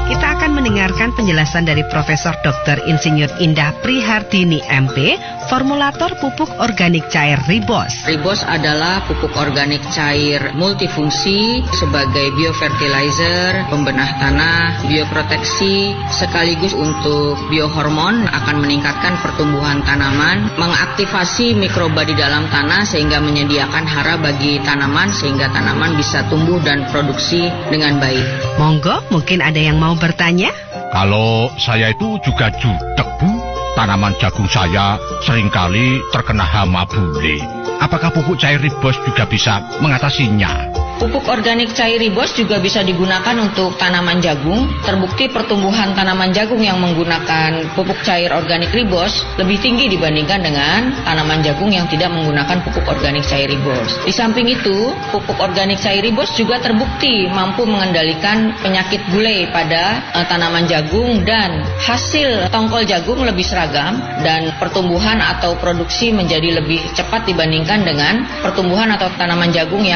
kita akan mendengarkan penjelasan dari Profesor Dr. Insinyur Indah Prihardini MP, formulator pupuk organik cair Ribos. Ribos adalah pupuk organik cair multifungsi sebagai biofertilizer, pembenah tanah, bioproteksi, sekaligus untuk biohormon, akan meningkatkan pertumbuhan tanaman, mengaktifasi mikroba di dalam tanah sehingga menyediakan hara bagi tanaman sehingga tanaman bisa tumbuh dan produksi dengan baik. Monggo, mungkin ada yang mau bertanya? Kalau saya itu juga judek, Bu. Tanaman jagung saya seringkali terkena hama bule. Apakah pupuk cair Ribos juga bisa mengatasinya? Pupuk organik cair Ribos juga bisa digunakan untuk tanaman jagung. Terbukti pertumbuhan tanaman jagung yang menggunakan pupuk cair organik Ribos lebih tinggi dibandingkan dengan tanaman jagung yang tidak menggunakan pupuk organik cair Ribos. Di samping itu, pupuk organik cair Ribos juga terbukti mampu mengendalikan penyakit gulai pada tanaman jagung, dan hasil tongkol jagung lebih seragam dan pertumbuhan atau produksi menjadi lebih cepat dibandingkan dengan pertumbuhan atau tanaman jagung yang